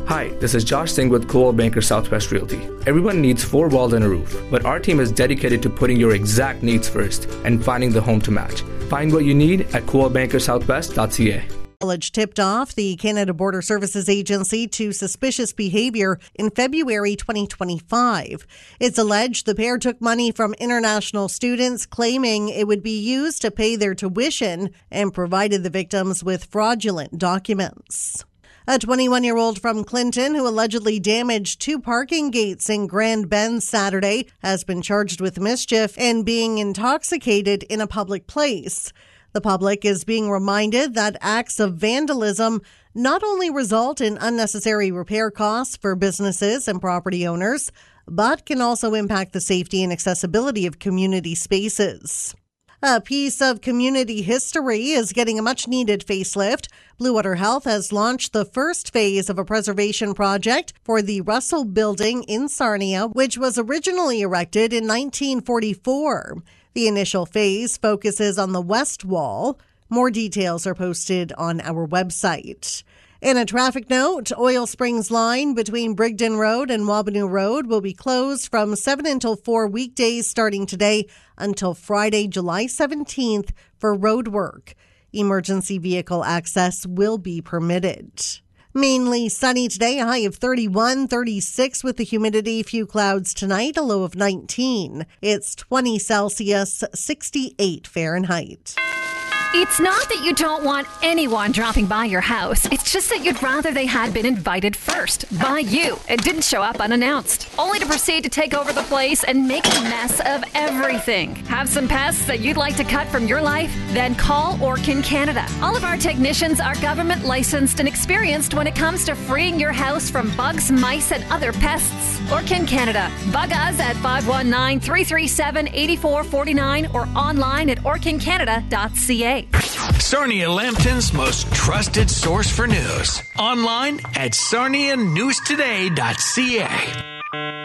Hi, this is Josh Singh with Coldwell Banker Southwest Realty. Everyone needs 4 walls and a roof, but our team is dedicated to putting your exact needs first and finding the home to match. Find what you need at coldwellbankersouthwest.ca. College tipped off the Canada Border Services Agency to suspicious behavior in February 2025. It's alleged the pair took money from international students, claiming it would be used to pay their tuition, and provided the victims with fraudulent documents. A 21-year-old from Clinton who allegedly damaged 2 parking gates in Grand Bend Saturday has been charged with mischief and being intoxicated in a public place. The public is being reminded that acts of vandalism not only result in unnecessary repair costs for businesses and property owners, but can also impact the safety and accessibility of community spaces. A piece of community history is getting a much-needed facelift. Blue Water Health has launched the first phase of a preservation project for the Russell Building in Sarnia, which was originally erected in 1944. The initial phase focuses on the west wall. More details are posted on our website. In a traffic note, Oil Springs line between Brigden Road and Wabanoo Road will be closed from 7 until 4 weekdays starting today until Friday, July 17th for road work. Emergency vehicle access will be permitted. Mainly sunny today, a high of 31, 36 with the humidity, few clouds tonight, a low of 19. It's 20 Celsius, 68 Fahrenheit. It's not that you don't want anyone dropping by your house. It's just that you'd rather they had been invited first by you and didn't show up unannounced, only to proceed to take over the place and make a mess of everything. Have some pests that you'd like to cut from your life? Then call Orkin Canada. All of our technicians are government licensed and experienced when it comes to freeing your house from bugs, mice, and other pests. Orkin Canada. Bug us at 519-337-8449 or online at orkincanada.ca. Sarnia Lambton's most trusted source for news. Online at sarnianewstoday.ca.